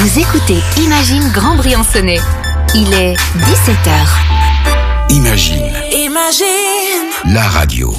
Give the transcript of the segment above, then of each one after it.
Vous écoutez Imagine Grand Briançonnais. Il est 17h. Imagine. La radio.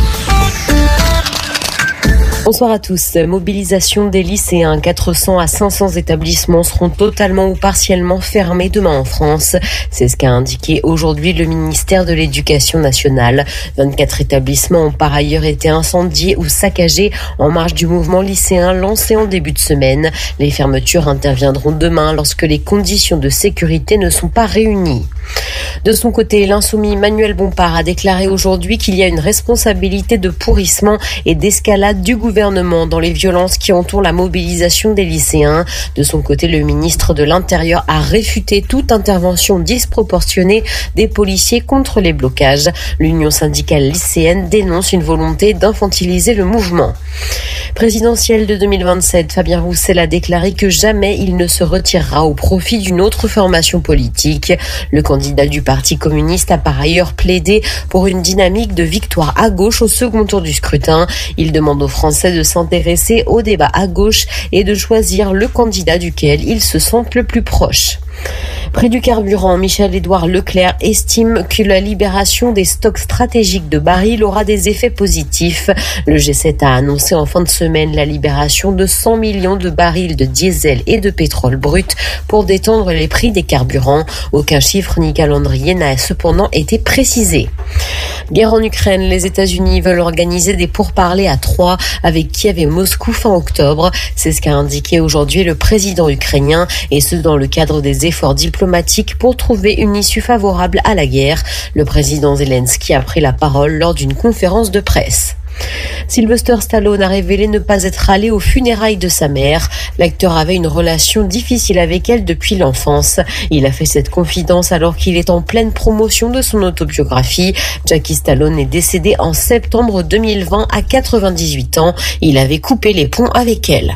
Bonsoir à tous. Mobilisation des lycéens. 400 à 500 établissements seront totalement ou partiellement fermés demain en France. C'est ce qu'a indiqué aujourd'hui le ministère de l'Éducation nationale. 24 établissements ont par ailleurs été incendiés ou saccagés en marge du mouvement lycéen lancé en début de semaine. Les fermetures interviendront demain lorsque les conditions de sécurité ne sont pas réunies. De son côté, l'insoumis Manuel Bompard a déclaré aujourd'hui qu'il y a une responsabilité de pourrissement et d'escalade du gouvernement dans les violences qui entourent la mobilisation des lycéens. De son côté, le ministre de l'Intérieur a réfuté toute intervention disproportionnée des policiers contre les blocages. L'Union syndicale lycéenne dénonce une volonté d'infantiliser le mouvement. Présidentielle de 2027, Fabien Roussel a déclaré que jamais il ne se retirera au profit d'une autre formation politique. Le candidat du Parti communiste a par ailleurs plaidé pour une dynamique de victoire à gauche au second tour du scrutin. Il demande aux Français de s'intéresser au débat à gauche et de choisir le candidat duquel ils se sentent le plus proches. Prix du carburant, Michel-Édouard Leclerc estime que la libération des stocks stratégiques de barils aura des effets positifs. Le G7 a annoncé en fin de semaine la libération de 100 millions de barils de diesel et de pétrole brut pour détendre les prix des carburants. Aucun chiffre ni calendrier n'a cependant été précisé. Guerre en Ukraine, les États-Unis veulent organiser des pourparlers à 3 avec Kiev et Moscou fin octobre. C'est ce qu'a indiqué aujourd'hui le président ukrainien et ce dans le cadre des efforts diplomatiques pour trouver une issue favorable à la guerre. Le président Zelensky a pris la parole lors d'une conférence de presse. Sylvester Stallone a révélé ne pas être allé aux funérailles de sa mère. L'acteur avait une relation difficile avec elle depuis l'enfance. Il a fait cette confidence alors qu'il est en pleine promotion de son autobiographie. Jackie Stallone est décédé en septembre 2020 à 98 ans. Il avait coupé les ponts avec elle.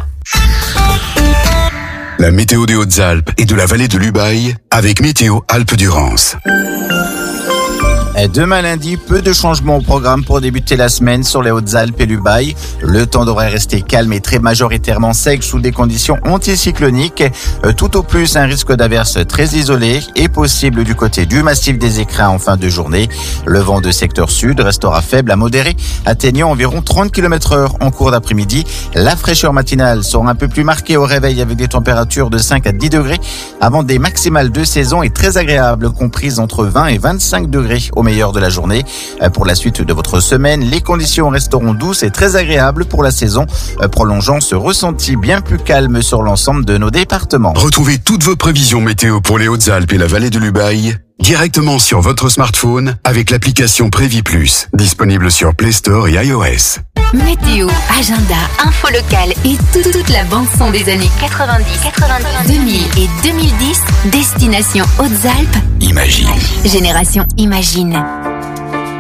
La météo des Hautes-Alpes et de la vallée de l'Ubaye avec Météo Alpes-Durance. Demain lundi, peu de changements au programme pour débuter la semaine sur les Hautes-Alpes et l'Ubaye. Le temps devrait rester calme et très majoritairement sec sous des conditions anticycloniques. Tout au plus, un risque d'averse très isolé est possible du côté du massif des Écrins en fin de journée. Le vent de secteur sud restera faible à modéré, atteignant environ 30 km/h en cours d'après-midi. La fraîcheur matinale sera un peu plus marquée au réveil avec des températures de 5 à 10 degrés avant des maximales de saison et très agréables, comprises entre 20 et 25 degrés au meilleur de la journée. Pour la suite de votre semaine, les conditions resteront douces et très agréables pour la saison, prolongeant ce ressenti bien plus calme sur l'ensemble de nos départements. Retrouvez toutes vos prévisions météo pour les Hautes-Alpes et la vallée de l'Ubaye directement sur votre smartphone avec l'application Prévis Plus, disponible sur Play Store et iOS. Météo, agenda, info locale et toute la bande-son des années 90, 2000 et 2010. Destination Hautes-Alpes. Imagine. Génération Imagine.